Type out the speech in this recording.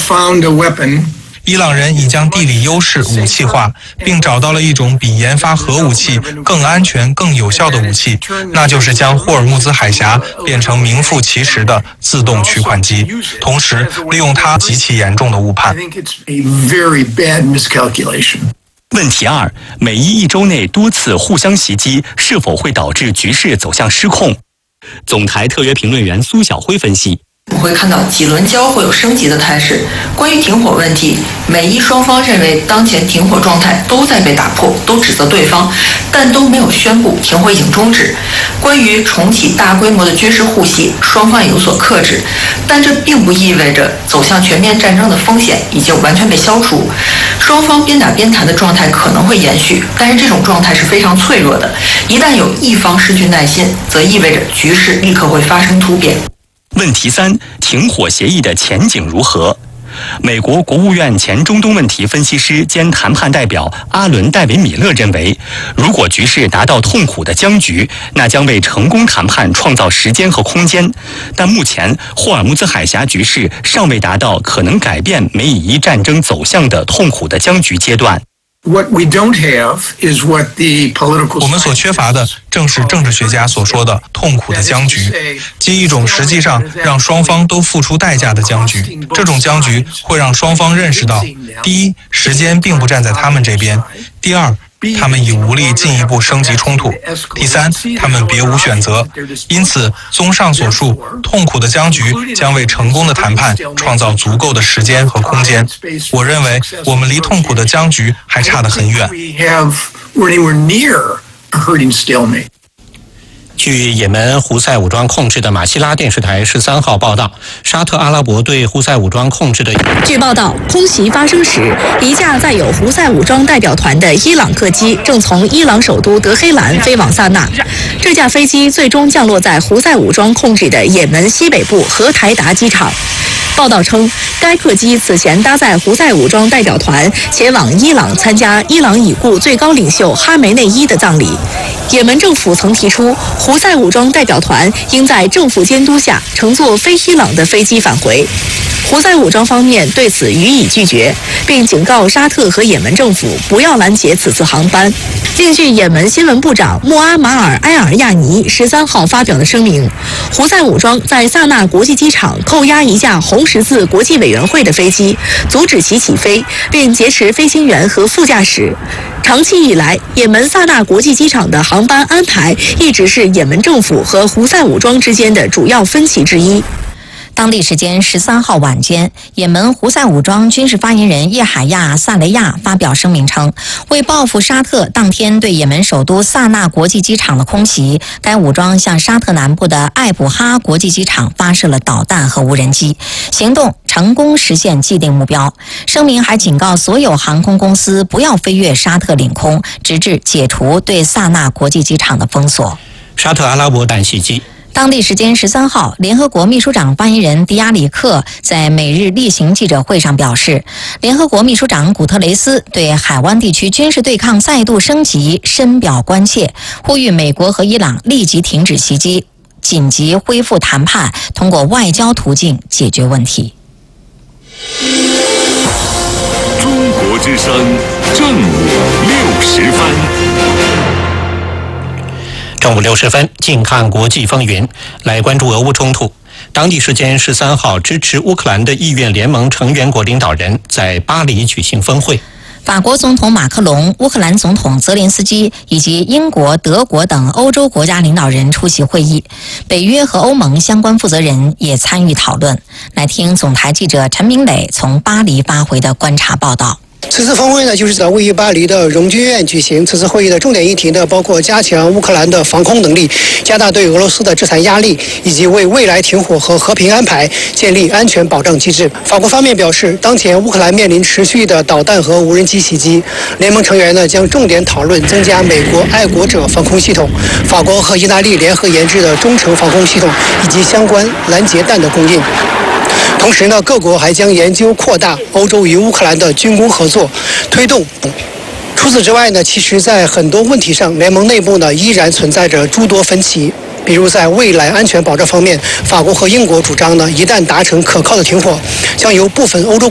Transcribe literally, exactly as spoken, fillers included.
found a weapon。 伊朗人已将地理优势武器化，并找到了一种比研发核武器更安全、更有效的武器，那就是将霍尔木兹海峡变成名副其实的自动取款机，同时利用它极其严重的误判。 问题二：美伊一周内多次互相袭击，是否会导致局势走向失控？总台特约评论员苏晓辉分析。 我会看到几轮交会有升级的态势。关于停火问题，美伊双方认为当前停火状态都在被打破，都指责对方，但都没有宣布停火已经终止。关于重启大规模的军事互袭，双方也有所克制，但这并不意味着走向全面战争的风险已经完全被消除。双方边打边谈的状态可能会延续，但是这种状态是非常脆弱的，一旦有一方失去耐心，则意味着局势立刻会发生突变。 问题三：停火协议的前景如何？美国国务院前中东问题分析师兼谈判代表阿伦·戴维米勒认为，如果局势达到痛苦的僵局，那将为成功谈判创造时间和空间。但目前，霍尔木兹海峡局势尚未达到可能改变美以伊战争走向的痛苦的僵局阶段。 What we don't have is what the political 我们所缺乏的正是政治学家所说的痛苦的僵局，即一种实际上让双方都付出代价的僵局。这种僵局会让双方认识到，第一，时间并不站在他们这边；第二，他们已无力进一步升级冲突；第三，他们别无选择。因此，综上所述，痛苦的僵局将为成功的谈判创造足够的时间和空间。我认为，我们离痛苦的僵局还差得很远。 据也门胡塞武装控制的马希拉电视台十三号报道，沙特阿拉伯对胡塞武装控制的。 据报道，空袭发生时，一架载有胡塞武装代表团的伊朗客机正从伊朗首都德黑兰飞往萨那。这架飞机最终降落在胡塞武装控制的也门西北部荷台达机场。报道称，该客机此前搭载胡塞武装代表团前往伊朗参加伊朗已故最高领袖哈梅内伊的葬礼。也门政府曾提出，胡塞武装代表团应在政府监督下乘坐非伊朗的飞机返回。胡塞武装方面对此予以拒绝，并警告沙特和也门政府不要拦截此次航班。另据也门新闻部长穆阿马尔埃尔亚尼十三号发表的声明，胡塞武装在萨那国际机场扣押一架红十字国际委员会的飞机，阻止其起飞，并劫持飞行员和副驾驶。长期以来，也门萨那国际机场的航班安排一直是也门政府和胡塞武装之间的主要分歧之一。 当地时间十三号晚间，也门胡塞武装军事发言人叶海亚·萨雷亚发表声明称，为报复沙特当天对也门首都萨那国际机场的空袭，该武装向沙特南部的艾卜哈国际机场发射了导弹和无人机，行动成功实现既定目标。声明还警告所有航空公司不要飞越沙特领空，直至解除对萨那国际机场的封锁。 沙特阿拉伯弹袭击。 当地时间十三号，联合国秘书长发言人迪亚里克在每日例行记者会上表示，联合国秘书长古特雷斯对海湾地区军事对抗再度升级深表关切，呼吁美国和伊朗立即停止袭击，紧急恢复谈判，通过外交途径解决问题。 中国之声正午六时分。 正午六十分，近看国际风云，来关注俄乌冲突。当地时间十三号，支持乌克兰的意愿联盟成员国领导人在巴黎举行峰会。 法国总统马克龙、乌克兰总统泽连斯基以及英国、德国等欧洲国家领导人出席会议，北约和欧盟相关负责人也参与讨论。来听总台记者陈明磊从巴黎发回的观察报道。 此次峰会呢，就是在位于巴黎的容军院举行。此次会议的重点议题呢，包括加强乌克兰的防空能力，加大对俄罗斯的制裁压力，以及为未来停火和和平安排建立安全保障机制。法国方面表示，当前乌克兰面临持续的导弹和无人机袭击，联盟成员呢将重点讨论增加美国爱国者防空系统、法国和意大利联合研制的中程防空系统以及相关拦截弹的供应。同时呢，各国还将研究扩大欧洲与乌克兰的军工合作，推动。除此之外呢，其实在很多问题上，联盟内部呢依然存在着诸多分歧。比如在未来安全保障方面，法国和英国主张呢，一旦达成可靠的停火，将由部分欧洲